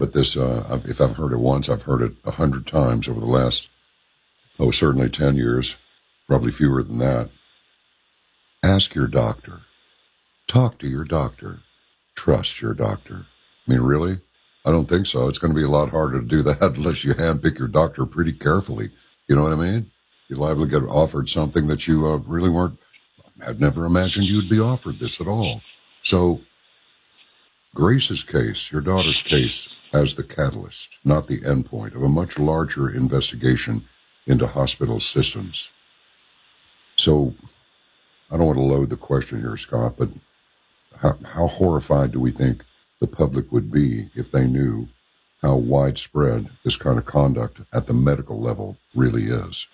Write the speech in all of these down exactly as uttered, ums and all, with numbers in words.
but this, uh, if I've heard it once, I've heard it a hundred times over the last, oh, certainly ten years, probably fewer than that. Ask your doctor. Talk to your doctor. Trust your doctor. I mean, really? I don't think so. It's going to be a lot harder to do that unless you handpick your doctor pretty carefully. You know what I mean? You're liable to get offered something that you uh, really weren't, had never imagined you'd be offered this at all. So, Grace's case, your daughter's case, as the catalyst, not the endpoint, of a much larger investigation into hospital systems. So, I don't want to load the question here, Scott, but how, how horrified do we think the public would be if they knew how widespread this kind of conduct at the medical level really is?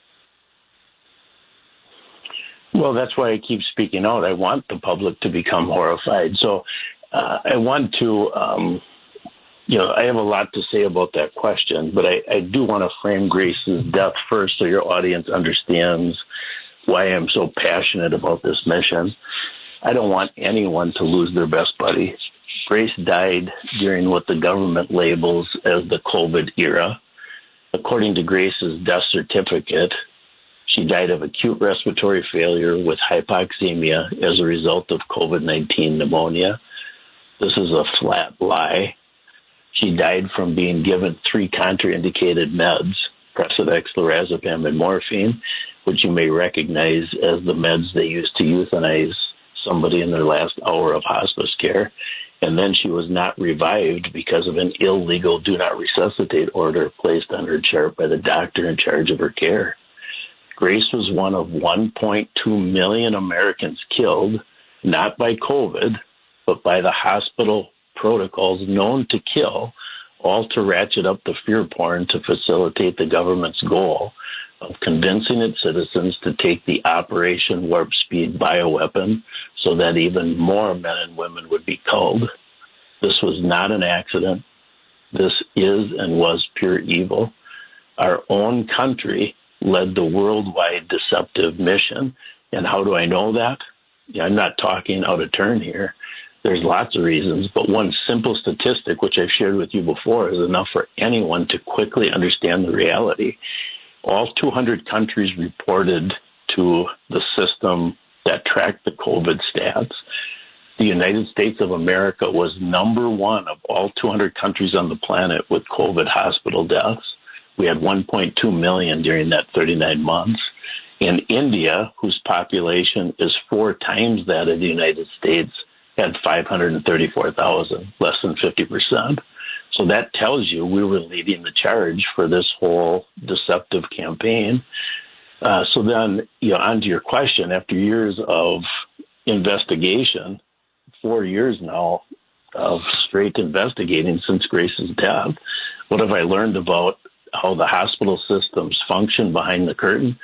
Well, that's why I keep speaking out. I want the public to become horrified. So uh, I want to, um, you know, I have a lot to say about that question, but I, I do want to frame Grace's death first so your audience understands why I'm so passionate about this mission. I don't want anyone to lose their best buddy. Grace died during what the government labels as the COVID era. According to Grace's death certificate, she died of acute respiratory failure with hypoxemia as a result of COVID nineteen pneumonia. This is a flat lie. She died from being given three contraindicated meds, Precedex, lorazepam, and morphine, which you may recognize as the meds they use to euthanize somebody in their last hour of hospice care. And then she was not revived because of an illegal do not resuscitate order placed on her chart by the doctor in charge of her care. Grace was one of one point two million Americans killed, not by COVID, but by the hospital protocols known to kill, all to ratchet up the fear porn to facilitate the government's goal of convincing its citizens to take the Operation Warp Speed bioweapon so that even more men and women would be culled. This was not an accident. This is and was pure evil. Our own country led the worldwide deceptive mission. And how do I know that? Yeah, I'm not talking out of turn here. There's lots of reasons, but one simple statistic, which I've shared with you before, is enough for anyone to quickly understand the reality. All two hundred countries reported to the system that tracked the COVID stats. The United States of America was number one of all two hundred countries on the planet with COVID hospital deaths. We had one point two million during that thirty-nine months. In India, whose population is four times that of the United States, had five hundred thirty-four thousand, less than fifty percent. So that tells you we were leading the charge for this whole deceptive campaign. Uh, so then, you know, on to your question, after years of investigation, four years now of straight investigating since Grace's death, what have I learned about how the hospital systems function behind the curtain?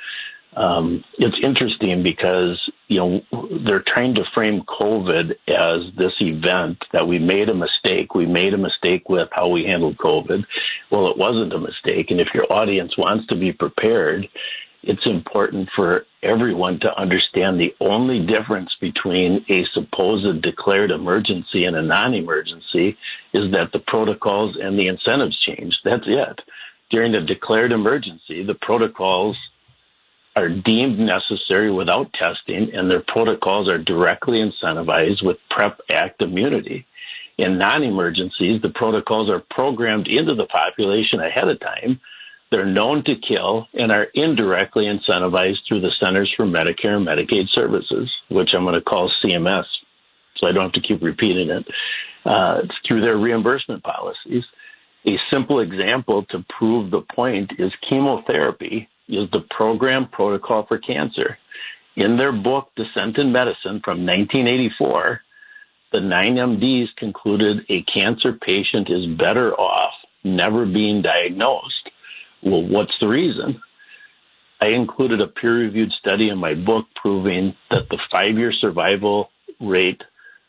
Um, it's interesting because, you know, they're trying to frame COVID as this event that we made a mistake. We made a mistake with how we handled COVID. Well, it wasn't a mistake. And if your audience wants to be prepared, it's important for everyone to understand the only difference between a supposed declared emergency and a non-emergency is that the protocols and the incentives change. That's it. During a declared emergency, the protocols are deemed necessary without testing, and their protocols are directly incentivized with PrEP Act immunity. In non-emergencies, the protocols are programmed into the population ahead of time. They're known to kill and are indirectly incentivized through the Centers for Medicare and Medicaid Services, which I'm going to call C M S, so I don't have to keep repeating it. Uh, it's through their reimbursement policies. A simple example to prove the point is chemotherapy is the program protocol for cancer. In their book, Descent in Medicine from nineteen eighty-four, the nine M Ds concluded a cancer patient is better off never being diagnosed. Well, what's the reason? I included a peer-reviewed study in my book proving that the five-year survival rate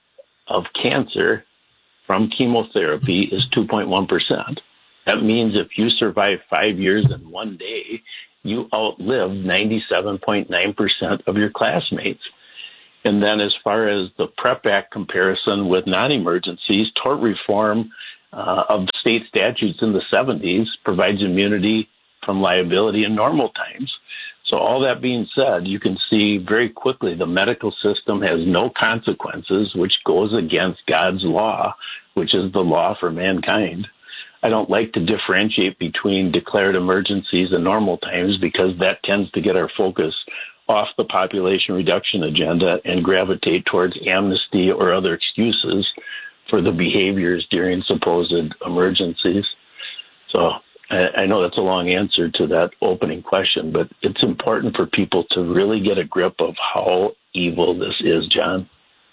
of cancer from chemotherapy is two point one percent. That means if you survive five years and one day, you outlive ninety-seven point nine percent of your classmates. And then as far as the PrEP Act comparison with non-emergencies, tort reform uh, of state statutes in the seventies provides immunity from liability in normal times. So all that being said, you can see very quickly the medical system has no consequences, which goes against God's law, which is the law for mankind. I don't like to differentiate between declared emergencies and normal times because that tends to get our focus off the population reduction agenda and gravitate towards amnesty or other excuses for the behaviors during supposed emergencies. So I know that's a long answer to that opening question, but it's important for people to really get a grip of how evil this is, John.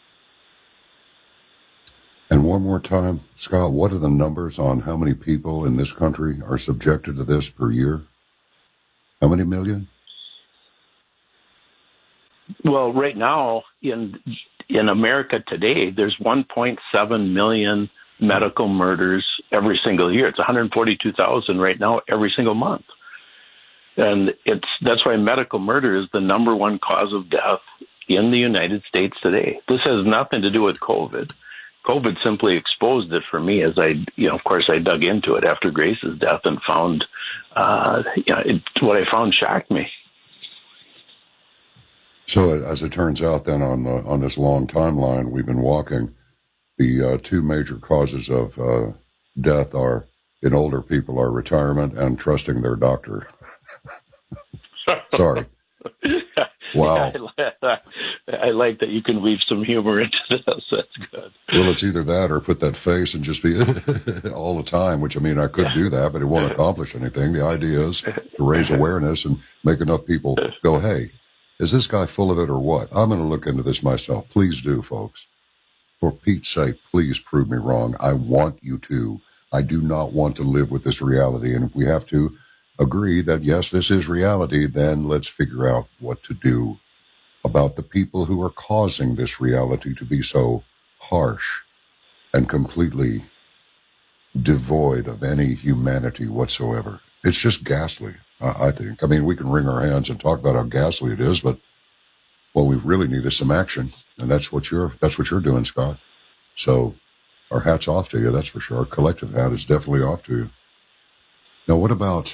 And one more time, Scott, what are the numbers on how many people in this country are subjected to this per year? How many million? Well, right now in in America today, there's one point seven million medical murders every single year. It's one hundred forty-two thousand right now every single month. And it's that's why medical murder is the number one cause of death in the United States today. This has nothing to do with COVID. COVID simply exposed it for me as I, you know, of course, I dug into it after Grace's death and found, uh, you know, it, what I found shocked me. So as it turns out then on the, on this long timeline we've been walking, the uh, two major causes of uh, death are, in older people, are retirement and trusting their doctor. Sorry. Wow. Yeah, I, I like that you can weave some humor into this. That's good. Well, it's either that or put that face and just be all the time, which, I mean, I could yeah. do that, but it won't accomplish anything. The idea is to raise awareness and make enough people go, hey, is this guy full of it or what? I'm going to look into this myself. Please do, folks. For Pete's sake, please prove me wrong. I want you to. I do not want to live with this reality. And if we have to agree that, yes, this is reality, then let's figure out what to do about the people who are causing this reality to be so harsh and completely devoid of any humanity whatsoever. It's just ghastly, I think. I mean, we can wring our hands and talk about how ghastly it is, but what we really need is some action. And that's what you're, that's what you're doing, Scott. So our hat's off to you, that's for sure. Our collective hat is definitely off to you. Now, what about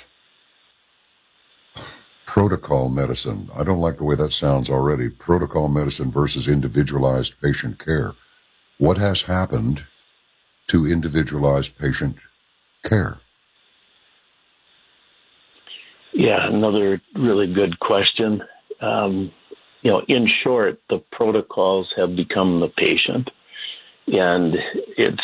protocol medicine? I don't like the way that sounds already. Protocol medicine versus individualized patient care. What has happened to individualized patient care? Yeah, another really good question. Um, you know, in short, the protocols have become the patient. And it's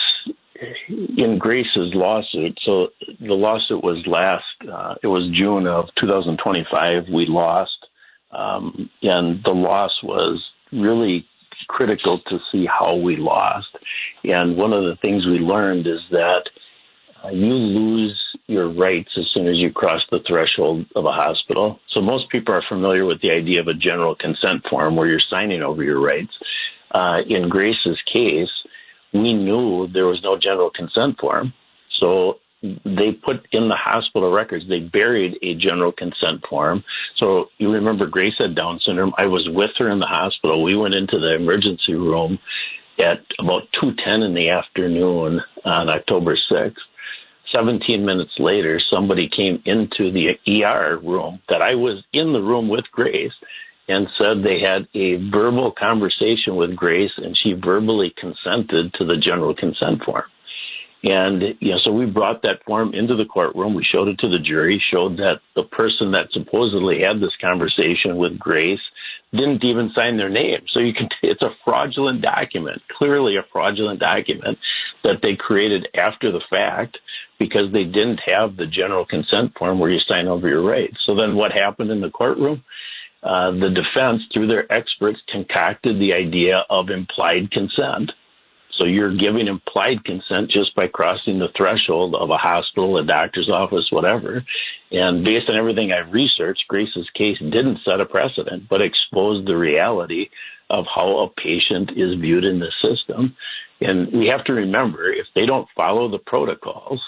in Grace's lawsuit. So the lawsuit was last, uh, it was June of two thousand twenty-five. We lost. Um, and the loss was really critical to see how we lost. And one of the things we learned is that uh, you lose your rights as soon as you cross the threshold of a hospital. So most people are familiar with the idea of a general consent form where you're signing over your rights. Uh, in Grace's case, we knew there was no general consent form. So they put in the hospital records, they buried a general consent form. So you remember Grace had Down syndrome. I was with her in the hospital. We went into the emergency room at about two ten in the afternoon on October sixth. seventeen minutes later, somebody came into the E R room that I was in the room with Grace and said they had a verbal conversation with Grace, and she verbally consented to the general consent form. And, you know, so we brought that form into the courtroom. We showed it to the jury, showed that the person that supposedly had this conversation with Grace didn't even sign their name. So you can, it's a fraudulent document, clearly a fraudulent document that they created after the fact because they didn't have the general consent form where you sign over your rights. So then what happened in the courtroom? Uh, the defense, through their experts, concocted the idea of implied consent. So you're giving implied consent just by crossing the threshold of a hospital, a doctor's office, whatever. And based on everything I've researched, Grace's case didn't set a precedent, but exposed the reality of how a patient is viewed in the system. And we have to remember, if they don't follow the protocols,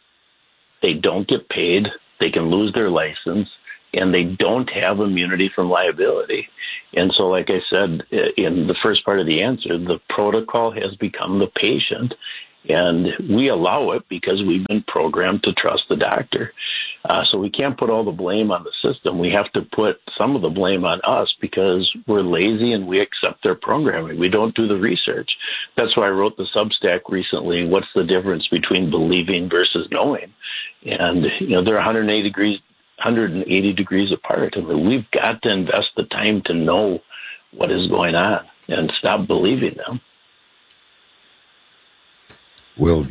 they don't get paid, they can lose their license, and they don't have immunity from liability. And so, like I said in the first part of the answer, the protocol has become the patient. And we allow it because we've been programmed to trust the doctor. Uh, so we can't put all the blame on the system. We have to put some of the blame on us because we're lazy and we accept their programming. We don't do the research. That's why I wrote the Substack recently, what's the difference between believing versus knowing? And, you know, they're one hundred eighty degrees, one hundred eighty degrees apart. I mean, we've got to invest the time to know what is going on and stop believing them. Well,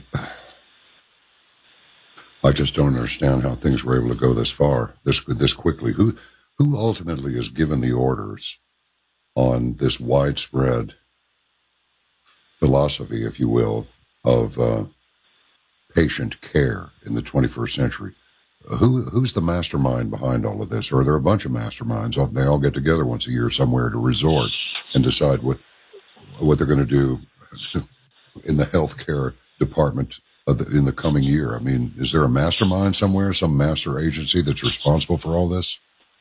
I just don't understand how things were able to go this far, this this quickly. Who who ultimately has given the orders on this widespread philosophy, if you will, of uh, patient care in the twenty-first century? Who who's the mastermind behind all of this? Or are there a bunch of masterminds? They all get together once a year somewhere to resort and decide what what they're going to do in the healthcare department of the, in the coming year. I mean, is there a mastermind somewhere, some master agency that's responsible for all this?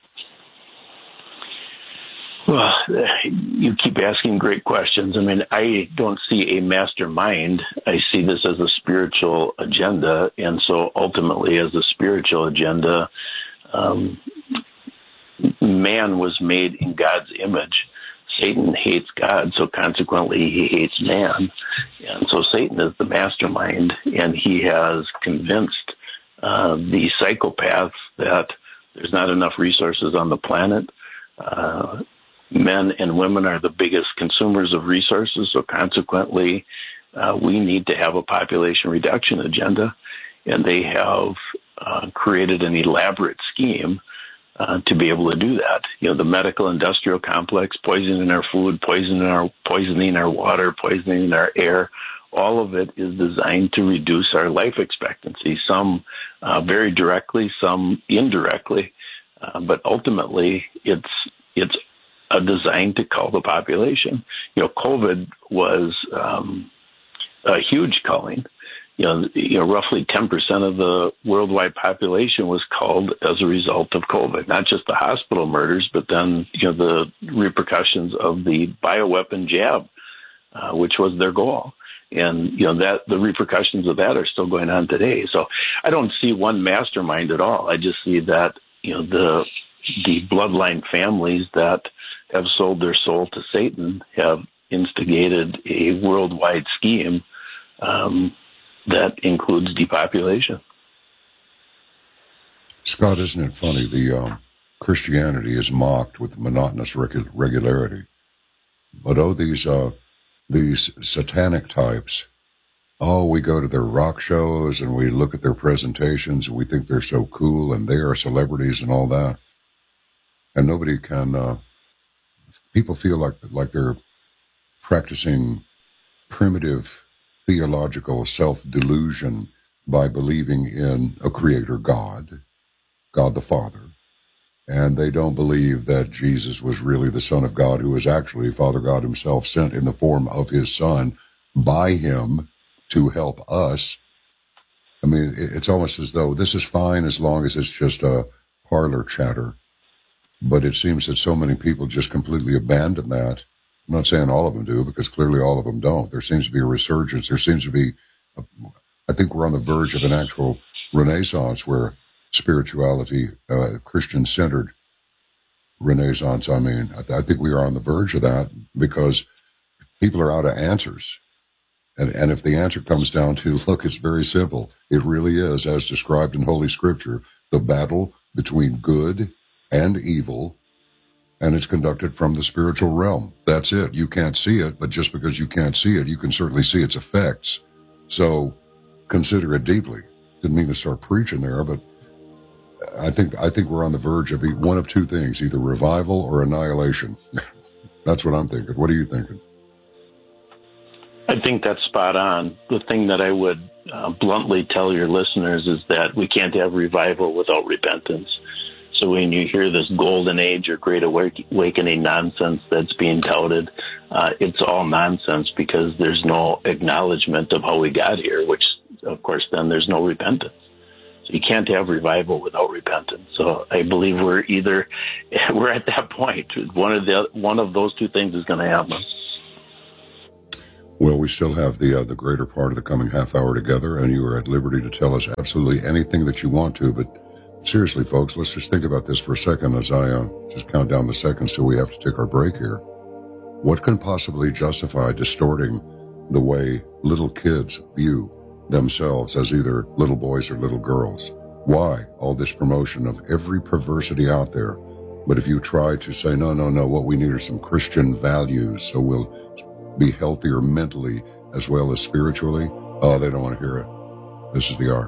Well, you keep asking great questions. I mean, I don't see a mastermind. I see this as a spiritual agenda. And so ultimately, as a spiritual agenda, um, man was made in God's image. Satan hates God, so consequently he hates man. And so Satan is the mastermind, and he has convinced uh, the psychopaths that there's not enough resources on the planet. Uh, men and women are the biggest consumers of resources, so consequently uh, we need to have a population reduction agenda. And they have uh, created an elaborate scheme Uh, to be able to do that. You know, the medical industrial complex, poisoning our food, poisoning our poisoning our water, poisoning our air, all of it is designed to reduce our life expectancy, some uh, very directly, some indirectly, uh, but ultimately it's it's a design to cull the population. You know, COVID was um, a huge culling. You know, you know, roughly ten percent of the worldwide population was culled as a result of COVID, not just the hospital murders, but then, you know, the repercussions of the bioweapon jab, uh, which was their goal. And, you know, that the repercussions of that are still going on today. So I don't see one mastermind at all. I just see that, you know, the, the bloodline families that have sold their soul to Satan have instigated a worldwide scheme, um, that includes depopulation. Scott, isn't it funny? The um, Christianity is mocked with monotonous regu- regularity, but oh, these uh, these satanic types. Oh, we go to their rock shows and we look at their presentations and we think they're so cool and they are celebrities and all that, and nobody can. Uh, people feel like like they're practicing primitive theological self-delusion by believing in a creator God, God the Father, and they don't believe that Jesus was really the Son of God, who was actually Father God himself sent in the form of his Son by him to help us. I mean, it's almost as though this is fine as long as it's just a parlor chatter, but it seems that so many people just completely abandon that. I'm not saying all of them do, because clearly all of them don't. There seems to be a resurgence. There seems to be, a, I think we're on the verge of an actual renaissance where spirituality, uh, Christian-centered renaissance, I mean, I, th- I think we are on the verge of that because people are out of answers. And, and if the answer comes down to, look, it's very simple. It really is, as described in Holy Scripture, the battle between good and evil, and it's conducted from the spiritual realm. That's it. You can't see it, but just because you can't see it, you can certainly see its effects. So consider it deeply. Didn't mean to start preaching there, but I think I think we're on the verge of one of two things, either revival or annihilation. That's what I'm thinking. What are you thinking? I think that's spot on. The thing that I would uh, bluntly tell your listeners is that we can't have revival without repentance. So when you hear this golden age or great awakening nonsense that's being touted, uh, it's all nonsense because there's no acknowledgement of how we got here, which, of course, then there's no repentance. So you can't have revival without repentance. So I believe we're either, we're at that point. One of the one of those two things is going to happen. Well, we still have the uh, the greater part of the coming half hour together, and you are at liberty to tell us absolutely anything that you want to. But seriously, folks, let's just think about this for a second as I uh, just count down the seconds till we have to take our break here. What can possibly justify distorting the way little kids view themselves as either little boys or little girls? Why all this promotion of every perversity out there? But if you try to say, no, no, no, what we need are some Christian values so we'll be healthier mentally as well as spiritually, oh, they don't want to hear it. This is the Ark.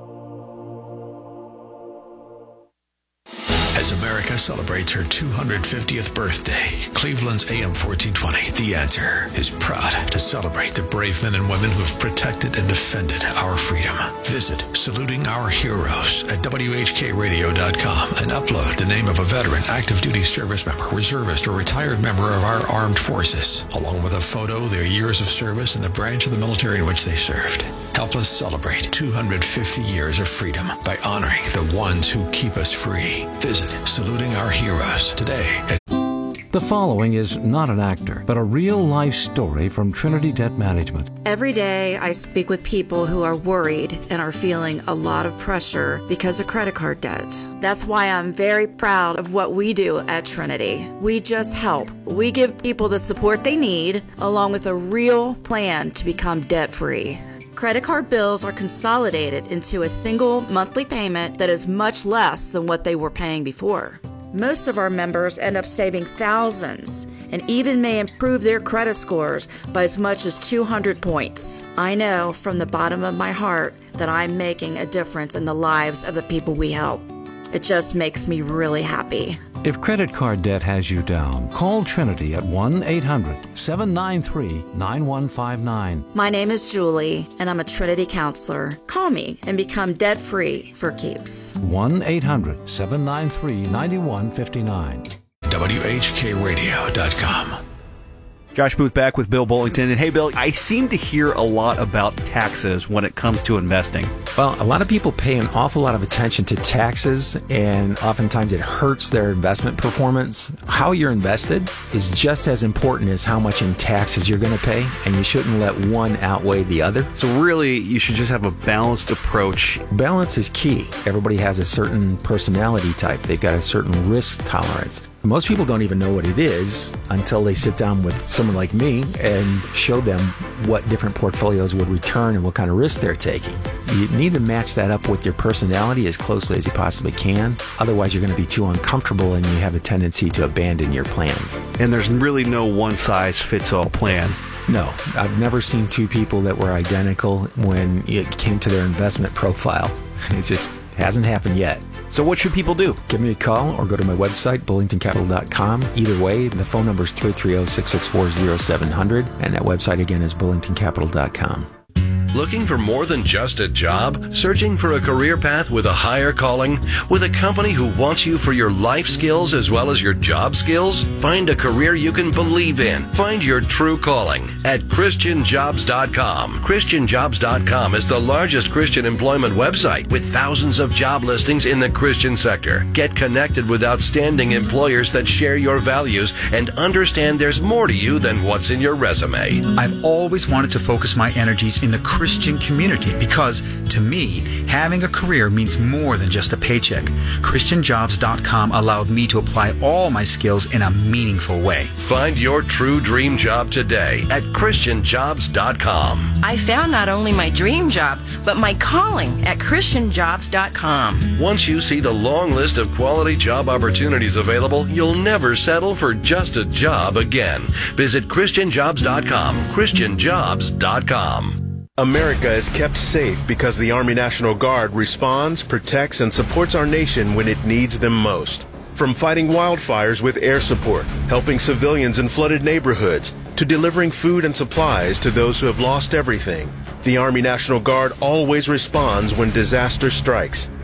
As America celebrates her two hundred fiftieth birthday, Cleveland's A M fourteen twenty, The Answer, is proud to celebrate the brave men and women who have protected and defended our freedom. Visit Saluting Our Heroes at W H K radio dot com and upload the name of a veteran, active duty service member, reservist, or retired member of our armed forces, along with a photo, their years of service, and the branch of the military in which they served. Help us celebrate two hundred fifty years of freedom by honoring the ones who keep us free. Visit Saluting Our Heroes today at The following is not an actor, but a real-life story from Trinity Debt Management. Every day I speak with people who are worried and are feeling a lot of pressure because of credit card debt. That's why I'm very proud of what we do at Trinity. We just help. We give people the support they need, along with a real plan to become debt-free. Credit card bills are consolidated into a single monthly payment that is much less than what they were paying before. Most of our members end up saving thousands and even may improve their credit scores by as much as two hundred points. I know from the bottom of my heart that I'm making a difference in the lives of the people we help. It just makes me really happy. If credit card debt has you down, call Trinity at one eight hundred seven nine three nine one five nine. My name is Julie, and I'm a Trinity counselor. Call me and become debt-free for keeps. one eight hundred seven nine three nine one five nine. W H K radio dot com. Josh Booth back with Bill Bullington. And hey, Bill, I seem to hear a lot about taxes when it comes to investing. Well, a lot of people pay an awful lot of attention to taxes, and oftentimes it hurts their investment performance. How you're invested is just as important as how much in taxes you're going to pay, and you shouldn't let one outweigh the other. So really, you should just have a balanced approach. Balance is key. Everybody has a certain personality type. They've got a certain risk tolerance. Most people don't even know what it is until they sit down with someone like me and show them what different portfolios would return and what kind of risk they're taking. You need to match that up with your personality as closely as you possibly can. Otherwise, you're going to be too uncomfortable and you have a tendency to abandon your plans. And there's really no one-size-fits-all plan. No, I've never seen two people that were identical when it came to their investment profile. It just hasn't happened yet. So what should people do? Give me a call or go to my website, bullington capital dot com. Either way, the phone number is three three zero, six six four, zero seven zero zero, and that website again is bullington capital dot com. Looking for more than just a job? Searching for a career path with a higher calling? With a company who wants you for your life skills as well as your job skills? Find a career you can believe in. Find your true calling at Christian Jobs dot com. Christian Jobs dot com is the largest Christian employment website with thousands of job listings in the Christian sector. Get connected with outstanding employers that share your values and understand there's more to you than what's in your resume. I've always wanted to focus my energies in the Christian community because, to me, having a career means more than just a paycheck. Christian Jobs dot com allowed me to apply all my skills in a meaningful way. Find your true dream job today at Christian Jobs dot com. I found not only my dream job, but my calling at Christian Jobs dot com. Once you see the long list of quality job opportunities available, you'll never settle for just a job again. Visit Christian Jobs dot com. Christian Jobs dot com. America is kept safe because the Army National Guard responds, protects, and supports our nation when it needs them most. From fighting wildfires with air support, helping civilians in flooded neighborhoods, to delivering food and supplies to those who have lost everything, the Army National Guard always responds when disaster strikes.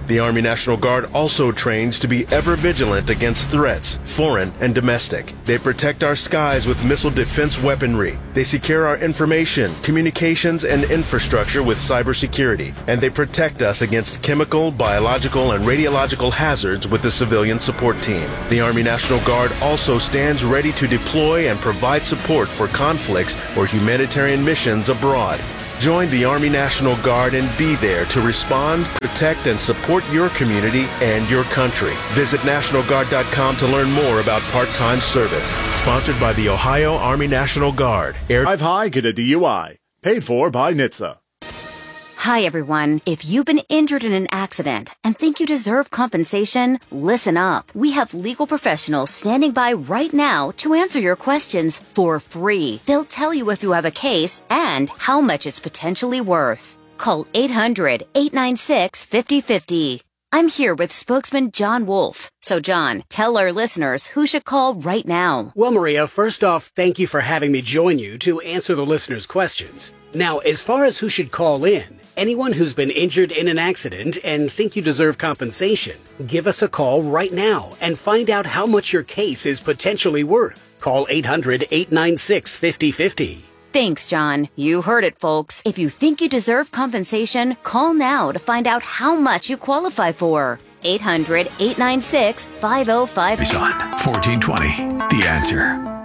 The Army National Guard also trains to be ever vigilant against threats, foreign and domestic. They protect our skies with missile defense weaponry. They secure our information, communications, and infrastructure with cybersecurity. And they protect us against chemical, biological, and radiological hazards with the civilian support team. The Army National Guard also stands ready to deploy and provide support for conflicts or humanitarian missions abroad. Join the Army National Guard and be there to respond, protect, and support your community and your country. Visit National Guard dot com to learn more about part-time service. Sponsored by the Ohio Army National Guard. Air- Drive high, get a D U I. Paid for by N H T S A. Hi, everyone. If you've been injured in an accident and think you deserve compensation, listen up. We have legal professionals standing by right now to answer your questions for free. They'll tell you if you have a case and how much it's potentially worth. Call eight hundred, eight nine six, five oh five oh. I'm here with spokesman John Wolf. So, John, tell our listeners who should call right now. Well, Maria, first off, thank you for having me join you to answer the listeners' questions. Now, as far as who should call in, anyone who's been injured in an accident and think you deserve compensation, give us a call right now and find out how much your case is potentially worth. Call eight hundred, eight nine six, five oh five oh. Thanks, John. You heard it, folks. If you think you deserve compensation, call now to find out how much you qualify for. eight hundred, eight nine six, five oh five oh. It's on fourteen twenty. The Answer.